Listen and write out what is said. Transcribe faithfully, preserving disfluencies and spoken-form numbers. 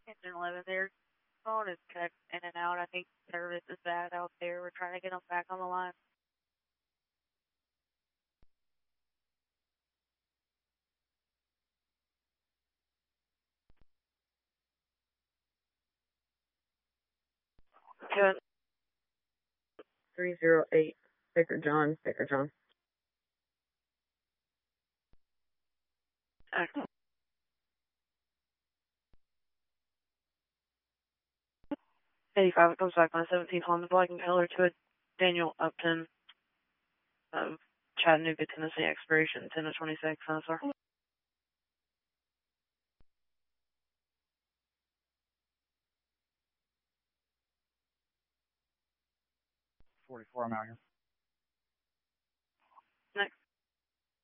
Engine eleven, their phone is cut in and out. I think service is bad out there. We're trying to get them back on the line. Kevin. three zero eight. Baker John. Baker John. Excellent. eighty-five, it comes back on seventeen Honda Black and color to a Daniel Upton of Chattanooga, Tennessee, expiration ten of twenty-six, uh, sir. forty-four, I'm out here.